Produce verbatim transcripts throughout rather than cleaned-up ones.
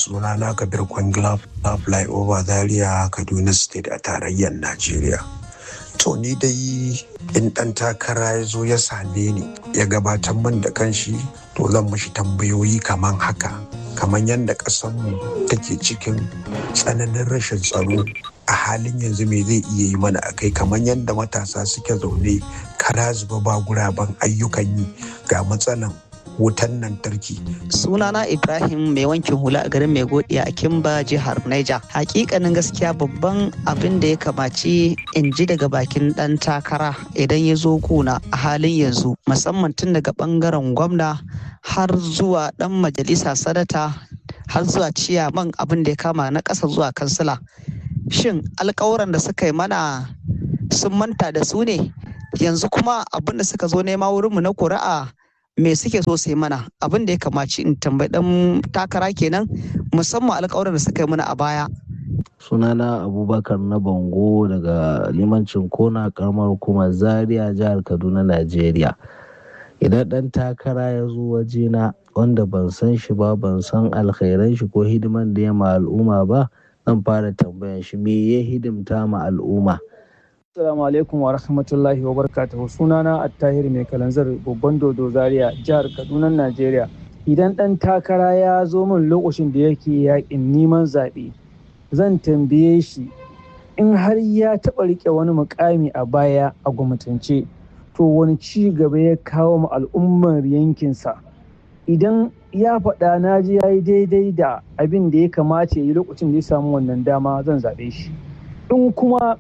sunana Kabir Kwangila Flyover Zaria Kaduna State a tarayyar Najeriya. To ni dai in ɗan takara ya zo ya same ni ya gabatar min da kanshi to zan mashi tambayoyi kaman haka. Kamar yadda ƙasarmu take cikin tsananin rashin tsaro a halin yanzu me zai iya yi mana a kai, kamar yadda matasa suke zaune kara zuba ba guraben ayyukan yi ga matsalan wutan lantarki. Sunana Ibrahim mai wankin hula a garin mai godiya a Kimba jihar Niger. Hakikanin gaskiya babban abin da ya kamaci in ji daga bakin dan takara idan ya zo kuna a halin yanzu, musamman tun daga bangaren gwamna har zuwa dan majalisa sanata har zuwa ciyaman abin da ya kama na ƙasa zuwa kansila. Shin alƙawuran da suka yi mana sun manta da su ne? Yanzu kuma abin da suka zo nema wurinmu na kuri'a me suke so su yi mana? Abin da ya kamaci in tambayi dan takara kenan, musamman alƙawarin da suka yi mana a baya. Sunana Abubakar na Bango daga limancin Kona karamar hukumar Zaria jihar Kaduna Najeriya. Idan dan takara ya zo wajena wanda ban san shi ba, ban san alkhairan shi ko hidiman da ya ma al'umma ba, zan fara tambayan shi me ya hidimta ma al'umma. Assalamu alaikum wa rahmatullahi wa barakatuhu. Sunana Attahir mai kalanzar babban dodo Zaria jihar Kaduna Najeriya. Idan ɗan takara ya zo min lokacin da yake yakin neman zaɓe, zan tambaye shi in har ya taɓa riƙe wani mukami a baya a gwamnatance, to wani ci gaba ya kawo ma al'ummar yankinsa. Idan ya faɗa na ji ya yi daidai da abin da ya kamata ya yi lokacin da ya samu wannan dama, zan zaɓe shi. In kuma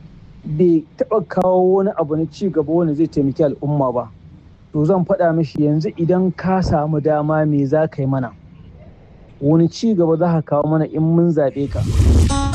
bai taɓa kawo wani abu na ci gaba wanda zai taimaki al'umma ba, to zan faɗa mishi yanzu idan ka samu dama me za ka yi mana, wani ci gaba za ka kawo mana in mun zaɓe ka.